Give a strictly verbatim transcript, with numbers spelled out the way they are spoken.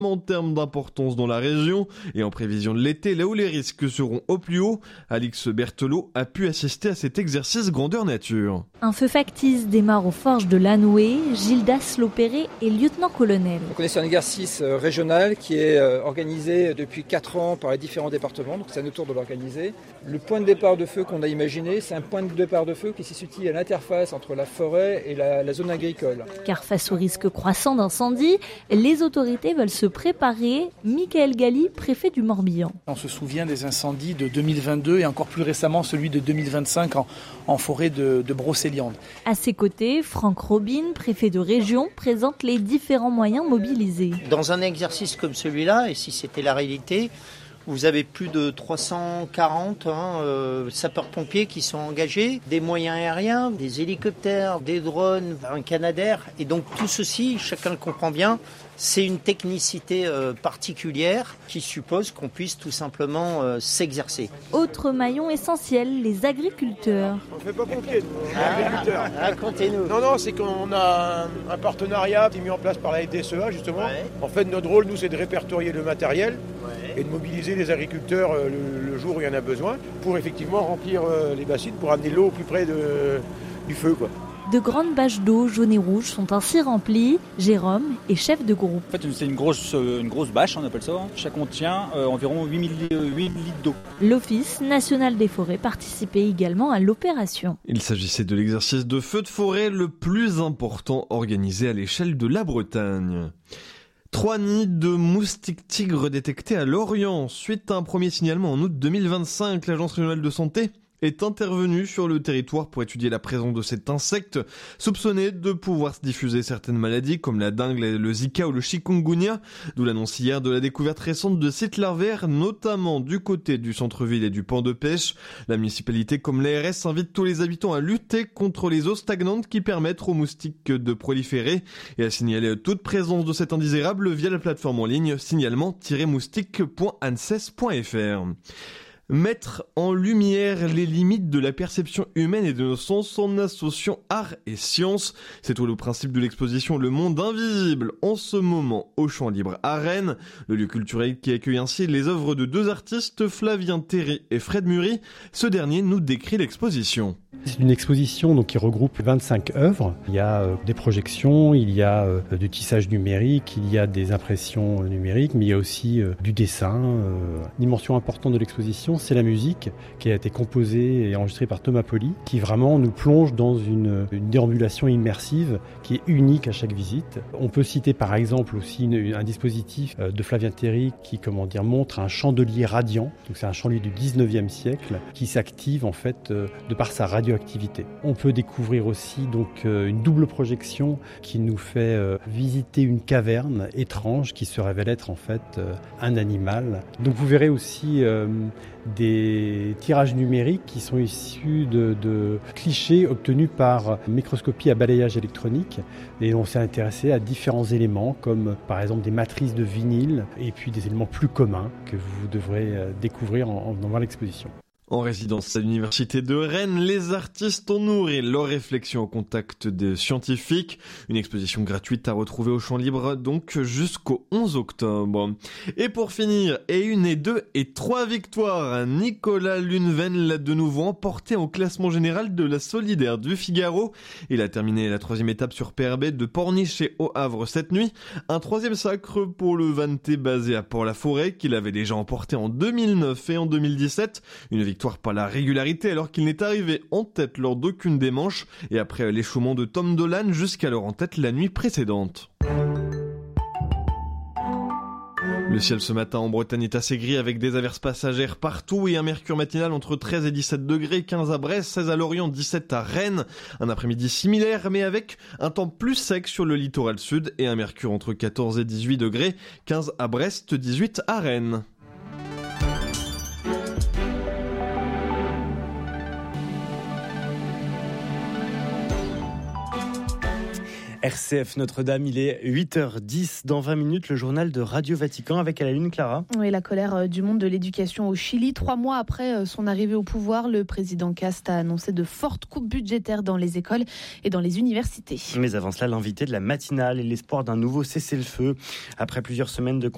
en termes d'importance dans la région et en prévision de l'été, là où les risques seront au plus haut, Alix Berthelot a pu assister à cet exercice grandeur nature. Un feu factice démarre aux forges de Lanoué. Gildas Lopéré est lieutenant-colonel. Donc on est sur un exercice régional qui est organisé depuis quatre ans par les différents départements, donc c'est à notre tour de l'organiser. Le point de départ de feu qu'on a imaginé, c'est un point de départ de feu qui se situe à l'interface entre la forêt et la, la zone agricole. Car face au risque croissant d'incendie, les autorités veulent se préparer. Michael Galli, préfet du Morbihan. On se souvient des incendies de deux mille vingt-deux et encore plus récemment celui de deux mille vingt-cinq en, en forêt de, de Brocéliande. À ses côtés, Franck Robin, préfet de région, présente les différents moyens mobilisés. Dans un exercice comme celui-là, et si c'était la réalité, vous avez plus de trois cent quarante hein, euh, sapeurs-pompiers qui sont engagés, des moyens aériens, des hélicoptères, des drones, un Canadair. Et donc tout ceci, chacun le comprend bien, c'est une technicité euh, particulière qui suppose qu'on puisse tout simplement euh, s'exercer. Autre maillon essentiel, les agriculteurs. On ne fait pas pompier, nous, ah, agriculteurs. Racontez-nous. Non, non, c'est qu'on a un, un partenariat qui est mis en place par la F D S E A, justement. Ouais. En fait, notre rôle, nous, c'est de répertorier le matériel ouais. et de mobiliser les agriculteurs euh, le, le jour où il y en a besoin pour effectivement remplir euh, les bassines, pour amener l'eau au plus près de, du feu, quoi. De grandes bâches d'eau jaune et rouge sont ainsi remplies. Jérôme est chef de groupe. En fait, c'est une grosse, une grosse bâche, on appelle ça. Chaque contient euh, environ huit mille litres d'eau. L'Office national des forêts participait également à l'opération. Il s'agissait de l'exercice de feu de forêt le plus important organisé à l'échelle de la Bretagne. Trois nids de moustiques tigres détectés à Lorient. Suite à un premier signalement en août deux mille vingt-cinq, l'Agence régionale de santé est intervenu sur le territoire pour étudier la présence de cet insecte, soupçonné de pouvoir se diffuser certaines maladies comme la dengue, le Zika ou le chikungunya, d'où l'annonce hier de la découverte récente de sites larvaires, notamment du côté du centre-ville et du port de pêche. La municipalité comme l'A R S invite tous les habitants à lutter contre les eaux stagnantes qui permettent aux moustiques de proliférer et à signaler toute présence de cet indésirable via la plateforme en ligne signalement tiret moustique point anses point f r. Mettre en lumière les limites de la perception humaine et de nos sens en associant art et science. C'est tout le principe de l'exposition Le Monde Invisible, en ce moment au Champ Libre à Rennes. Le lieu culturel qui accueille ainsi les œuvres de deux artistes, Flavien Théry et Fred Mury. Ce dernier nous décrit l'exposition. C'est une exposition donc, qui regroupe vingt-cinq œuvres. Il y a euh, des projections, il y a euh, du tissage numérique, il y a des impressions numériques, mais il y a aussi euh, du dessin. Euh. Une dimension importante de l'exposition, c'est la musique qui a été composée et enregistrée par Thomas Poli, qui vraiment nous plonge dans une, une déambulation immersive qui est unique à chaque visite. On peut citer par exemple aussi une, un dispositif de Flavien Théry qui comment dire, montre un chandelier radiant. Donc, c'est un chandelier du dix-neuvième siècle qui s'active en fait euh, de par sa radioactivité. On peut découvrir aussi donc euh, une double projection qui nous fait euh, visiter une caverne étrange qui se révèle être en fait euh, un animal. Donc vous verrez aussi euh, des tirages numériques qui sont issus de, de clichés obtenus par microscopie à balayage électronique et on s'est intéressé à différents éléments comme par exemple des matrices de vinyle et puis des éléments plus communs que vous devrez découvrir en, en venant voir l'exposition. En résidence à l'université de Rennes, les artistes ont nourri leur réflexion au contact des scientifiques. Une exposition gratuite à retrouver au Champ Libre donc jusqu'au onze octobre. Et pour finir, et une et deux et trois victoires, Nicolas Luneven l'a de nouveau emporté au classement général de la Solidaire du Figaro. Il a terminé la troisième étape sur P R B de Pornic et au Havre cette nuit. Un troisième sacre pour le Vannetais basé à Port-la-Forêt qu'il avait déjà emporté en deux mille neuf et en deux mille dix-sept. Une victoire par la régularité alors qu'il n'est arrivé en tête lors d'aucune des manches et après l'échouement de Tom Dolan jusqu'alors en tête la nuit précédente. Le ciel ce matin en Bretagne est assez gris avec des averses passagères partout et un mercure matinal entre treize et dix-sept degrés, quinze à Brest, seize à Lorient, dix-sept à Rennes. Un après-midi similaire mais avec un temps plus sec sur le littoral sud et un mercure entre quatorze et dix-huit degrés, quinze à Brest, dix-huit à Rennes. R C F Notre-Dame, il est huit heures dix. Dans vingt minutes, le journal de Radio Vatican avec à la une Clara. Oui, la colère du monde de l'éducation au Chili. Trois mois après son arrivée au pouvoir, le président Cast a annoncé de fortes coupes budgétaires dans les écoles et dans les universités. Mais avant cela, l'invité de la matinale et l'espoir d'un nouveau cessez-le-feu. Après plusieurs semaines de